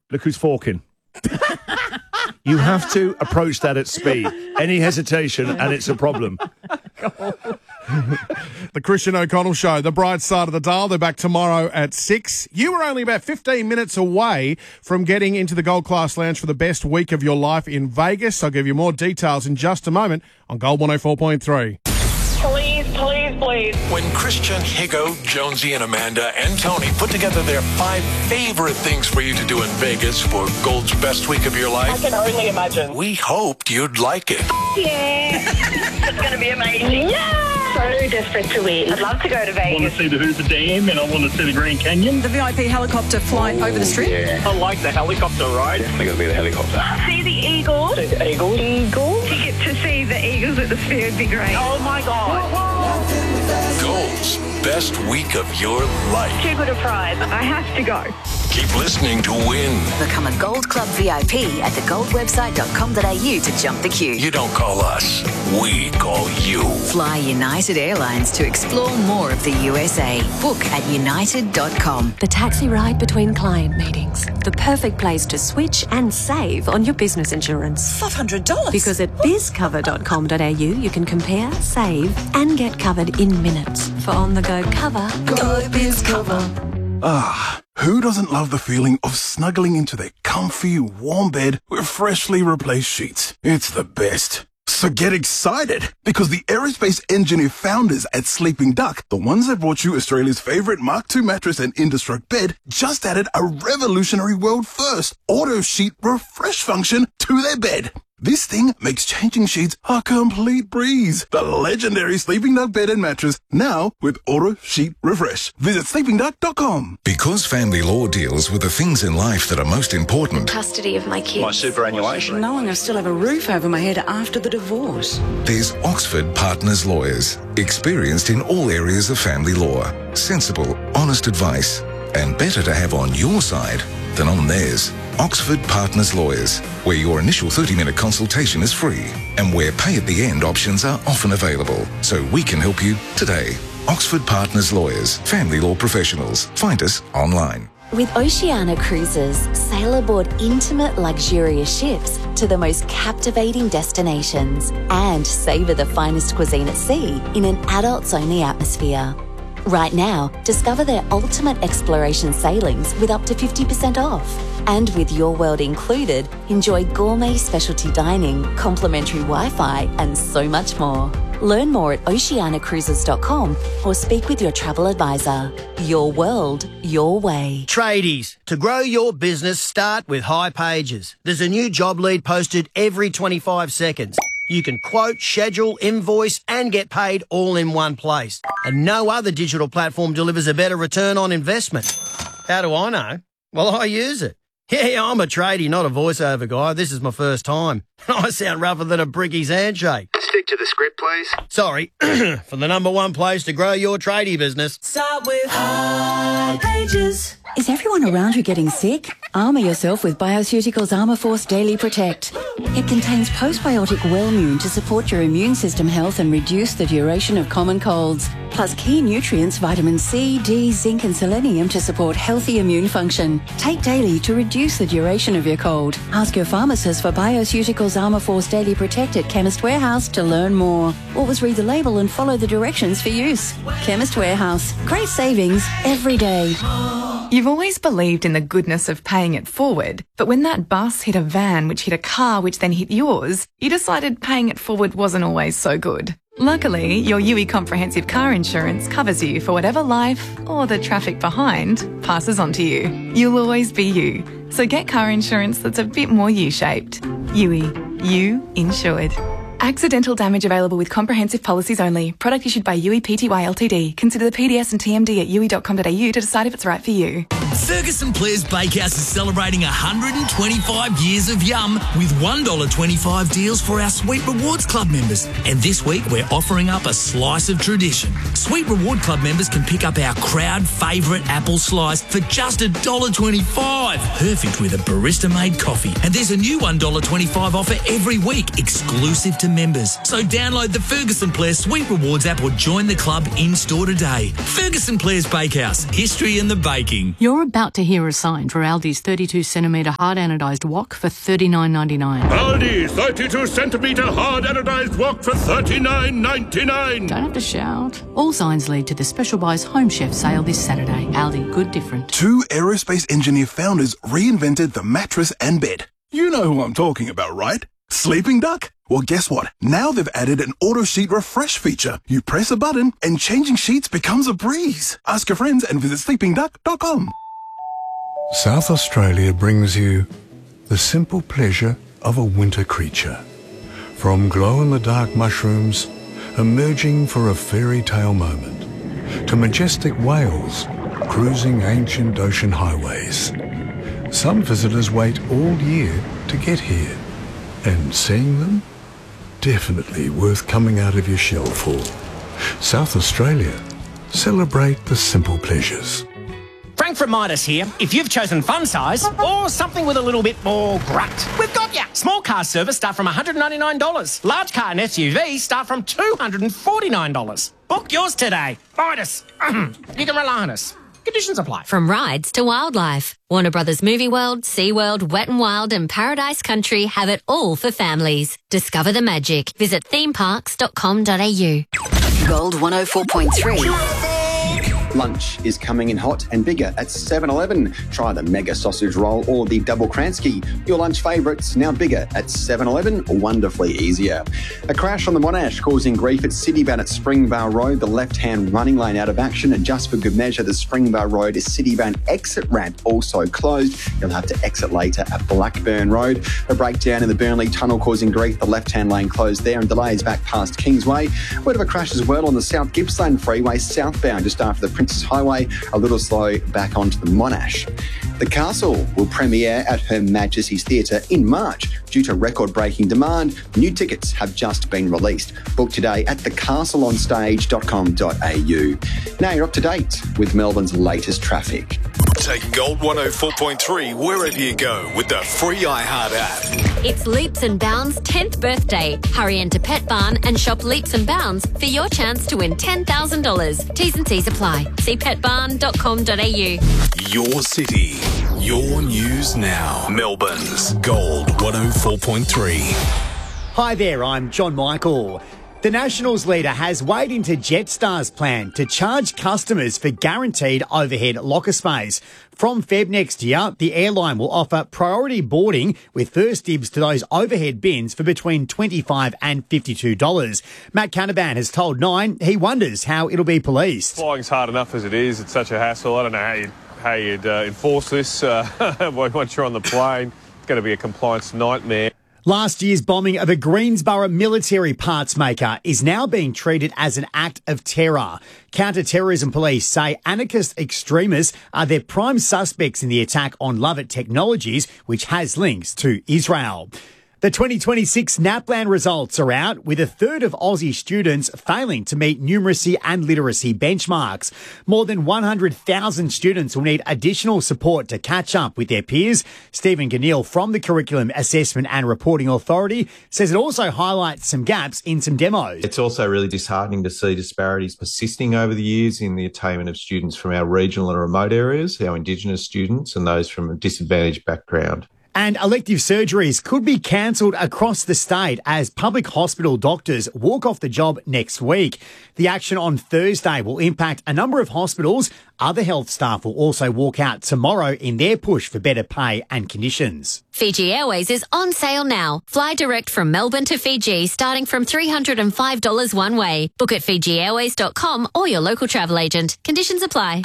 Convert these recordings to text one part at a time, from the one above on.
Look who's forking. You have to approach that at speed. Any hesitation, and it's a problem. The Christian O'Connell Show, The Bright Side of the Dial. They're back tomorrow at 6. You were only about 15 minutes away from getting into the Gold Class Lounge for the best week of your life in Vegas. I'll give you more details in just a moment on Gold 104.3. Please. When Christian, Higo, Jonesy, and Amanda and Tony put together their 5 favorite things for you to do in Vegas for Gold's best week of your life, I can only imagine. we hoped you'd like it. Yeah. It's going to be amazing. Yeah. So desperate to win. I'd love to go to I want Vegas. to see the Hoover Dam and I want to see the Grand Canyon. The VIP helicopter flight over the strip. Yeah. I like the helicopter ride. Definitely going to be the helicopter. See the Eagles. See the Eagles. To get to see the Eagles at the Sphere would be great. Oh my God. Gold's best week of your life. Too good a prize. I have to go. Keep listening to win. Become a Gold Club VIP at thegoldwebsite.com.au to jump the queue. You don't call us, we call you. Fly United Airlines to explore more of the USA. Book at united.com. The taxi ride between client meetings. The perfect place to switch and save on your business insurance. $500? Because at bizcover.com.au you can compare, save and get covered in minutes. For on-the-go cover, Go BizCover. Ah, who doesn't love the feeling of snuggling into their comfy, warm bed with freshly replaced sheets? It's the best. So get excited, because the aerospace engineer founders at Sleeping Duck, the ones that brought you Australia's favourite Mark II mattress and Indestruct bed, just added a revolutionary world first auto sheet refresh function to their bed. This thing makes changing sheets a complete breeze. The legendary Sleeping Duck bed and mattress, now with auto sheet refresh. Visit sleepingduck.com. Because family law deals with the things in life that are most important, custody of my kids. My superannuation. Knowing I still have a roof over my head after the divorce. there's Oxford Partners Lawyers, experienced in all areas of family law. Sensible, honest advice, and better to have on your side than on theirs. Oxford Partners Lawyers, where your initial 30-minute consultation is free and where pay at the end options are often available. So we can help you today. Oxford Partners Lawyers, family law professionals. Find us online. With Oceania Cruises, sail aboard intimate, luxurious ships to the most captivating destinations and savour the finest cuisine at sea in an adults-only atmosphere. Right now, discover their ultimate exploration sailings with up to 50% off. And with Your World included, enjoy gourmet specialty dining, complimentary Wi-Fi, and so much more. Learn more at oceanacruises.com or speak with your travel advisor. Your world, your way. Tradies, to grow your business, start with High Pages. There's a new job lead posted every 25 seconds. You can quote, schedule, invoice, and get paid all in one place. And no other digital platform delivers a better return on investment. How do I know? Well, I use it. Yeah, I'm a tradie, not a voiceover guy. This is my first time. I sound rougher than a bricky's handshake. Stick to the script, please. Sorry, for the number one place to grow your tradie business. Start with High Pages. Is everyone around you getting sick? Armour yourself with Bioceuticals Armour Force Daily Protect. It contains postbiotic Wellmune to support your immune system health and reduce the duration of common colds. Plus key nutrients vitamin C, D, zinc and selenium to support healthy immune function. Take daily to reduce the duration of your cold. Ask your pharmacist for Bioceuticals Armour Force Daily Protect at Chemist Warehouse to learn more. Always read the label and follow the directions for use. Chemist Warehouse. Great savings every day. You've always believed in the goodness of paying it forward, but when that bus hit a van which hit a car which then hit yours, you decided paying it forward wasn't always so good. Luckily, your UE Comprehensive Car Insurance covers you for whatever life, or the traffic behind, passes on to you. You'll always be you. So get car insurance that's a bit more U-shaped. UE. You insured. Accidental damage available with comprehensive policies only. Product issued by UE Pty Ltd. Consider the PDS and TMD at UE.com.au to decide if it's right for you. Ferguson Players Bakehouse is celebrating 125 years of yum with $1.25 deals for our Sweet Rewards Club members. And this week we're offering up a slice of tradition. Sweet Reward Club members can pick up our crowd favourite apple slice for just $1.25. Perfect with a barista-made coffee. And there's a new $1.25 offer every week, exclusive to members. So download the Ferguson Players Sweet Rewards app or join the club in-store today. Ferguson Players Bakehouse, history in the baking. You're a about to hear a sign for Aldi's 32cm hard anodised wok for $39.99. Aldi 32cm hard anodised wok for $39.99. Don't have to shout. All signs lead to the Special Buys Home Chef sale this Saturday. Aldi, good different. 2 aerospace engineer founders reinvented the mattress and bed. You know who I'm talking about, right? Sleeping Duck? Well, guess what? Now they've added an auto sheet refresh feature. You press a button and changing sheets becomes a breeze. Ask your friends and visit sleepingduck.com. South Australia brings you the simple pleasure of a winter creature. From glow-in-the-dark mushrooms emerging for a fairy tale moment, to majestic whales cruising ancient ocean highways. Some visitors wait all year to get here, and seeing them, definitely worth coming out of your shell for. South Australia, celebrate the simple pleasures. Frank from Midas here. If you've chosen fun size or something with a little bit more grunt, we've got ya. Small car service start from $199. Large car and SUV start from $249. Book yours today. Midas. You can rely on us. Conditions apply. From rides to wildlife, Warner Brothers Movie World, SeaWorld, Wet n Wild and Paradise Country have it all for families. Discover the magic. Visit themeparks.com.au. Gold 104.3. Lunch is coming in hot and bigger at 7-Eleven. Try the mega sausage roll or the double Kransky. Your lunch favourites now bigger at 7-Eleven, wonderfully easier. A crash on the Monash causing grief at Citybound at Springvale Road. The left-hand running lane out of action, and just for good measure, the Springvale Road Citybound exit ramp also closed. You'll have to exit later at Blackburn Road. A breakdown in the Burnley Tunnel causing grief. The left-hand lane closed there, and delays back past Kingsway. Word of a crash as well on the South Gippsland Freeway southbound just after the Princess Highway, a little slow back onto the Monash. The Castle will premiere at Her Majesty's Theatre in March. Due to record-breaking demand, new tickets have just been released. Book today at thecastleonstage.com.au. Now you're up to date with Melbourne's latest traffic. Take Gold 104.3 wherever you go with the free iHeart app. It's Leaps and Bounds' 10th birthday. Hurry into Pet Barn and shop Leaps and Bounds for your chance to win $10,000. T's and C's apply. See petbarn.com.au. Your city, your news now. Melbourne's Gold 104.3. Hi there, I'm John Michael. The Nationals leader has weighed into Jetstar's plan to charge customers for guaranteed overhead locker space. From Feb next year, the airline will offer priority boarding with first dibs to those overhead bins for between $25 and $52. Matt Canavan has told Nine he wonders how it'll be policed. Flying's hard enough as it is. It's such a hassle. I don't know how you'd enforce this once you're on the plane. It's going to be a compliance nightmare. Last year's bombing of a Greensboro military parts maker is now being treated as an act of terror. Counter-terrorism police say anarchist extremists are their prime suspects in the attack on Lovett Technologies, which has links to Israel. The 2026 NAPLAN results are out, with a third of Aussie students failing to meet numeracy and literacy benchmarks. More than 100,000 students will need additional support to catch up with their peers. Stephen Ganil from the Curriculum Assessment and Reporting Authority says it also highlights some gaps in some demos. It's also really disheartening to see disparities persisting over the years in the attainment of students from our regional and remote areas, our Indigenous students and those from a disadvantaged background. And elective surgeries could be cancelled across the state as public hospital doctors walk off the job next week. The action on Thursday will impact a number of hospitals. Other health staff will also walk out tomorrow in their push for better pay and conditions. Fiji Airways is on sale now. Fly direct from Melbourne to Fiji starting from $305 one way. Book at FijiAirways.com or your local travel agent. Conditions apply.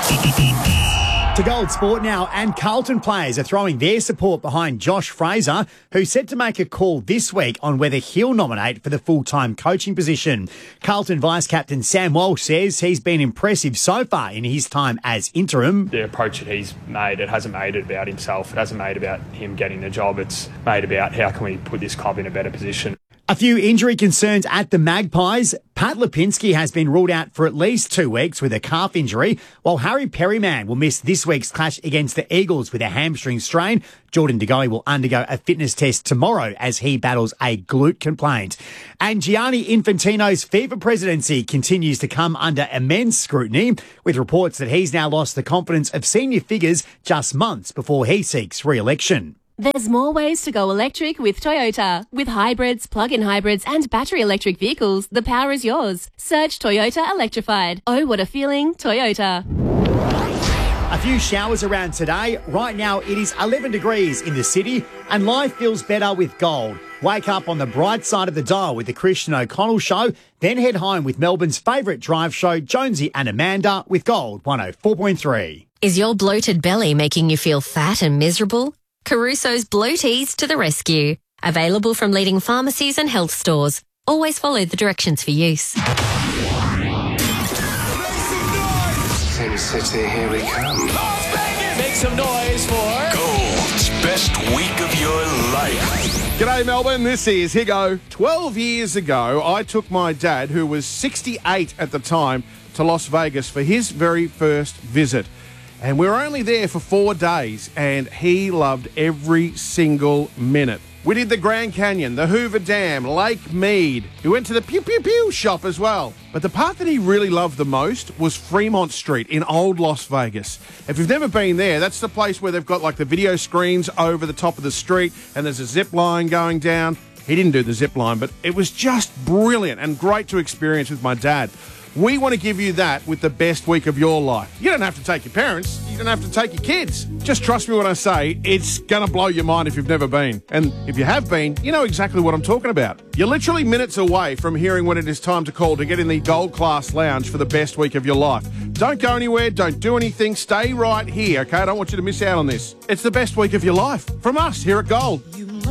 To Gold Sport now, and Carlton players are throwing their support behind Josh Fraser, who's set to make a call this week on whether he'll nominate for the full-time coaching position. Carlton Vice-Captain Sam Walsh says he's been impressive so far in his time as interim. The approach that he's made, it hasn't made it about himself. It hasn't made about him getting the job. It's made about how can we put this club in a better position. A few injury concerns at the Magpies. Pat Lipinski has been ruled out for at least 2 weeks with a calf injury, while Harry Perryman will miss this week's clash against the Eagles with a hamstring strain. Jordan De Goey will undergo a fitness test tomorrow as he battles a glute complaint. And Gianni Infantino's FIFA presidency continues to come under immense scrutiny, with reports that he's now lost the confidence of senior figures just months before he seeks re-election. There's more ways to go electric with Toyota. With hybrids, plug-in hybrids and battery electric vehicles, the power is yours. Search Toyota Electrified. Oh, what a feeling, Toyota. A few showers around today. Right now it is 11 degrees in the city and life feels better with gold. Wake up on the bright side of the dial with the Christian O'Connell Show, then head home with Melbourne's favourite drive show, Jonesy and Amanda, with Gold 104.3. Is your bloated belly making you feel fat and miserable? Caruso's Bloaties to the rescue. Available from leading pharmacies and health stores. Always follow the directions for use. Sin City, here we come. Make some noise for Gold's best week of your life. G'day Melbourne, this is Higo. 12 years ago, I took my dad, who was 68 at the time, to Las Vegas for his very first visit. And we were only there for 4 days, and he loved every single minute. We did the Grand Canyon, the Hoover Dam, Lake Mead. We went to the Pew Pew Pew shop as well. But the part that he really loved the most was Fremont Street in Old Las Vegas. If you've never been there, that's the place where they've got like the video screens over the top of the street, and there's a zip line going down. He didn't do the zip line, but it was just brilliant and great to experience with my dad. We want to give you that with the best week of your life. You don't have to take your parents. You don't have to take your kids. Just trust me when I say it's going to blow your mind if you've never been. And if you have been, you know exactly what I'm talking about. You're literally minutes away from hearing when it is time to call to get in the Gold Class Lounge for the best week of your life. Don't go anywhere. Don't do anything. Stay right here, okay? I don't want you to miss out on this. It's the best week of your life from us here at Gold.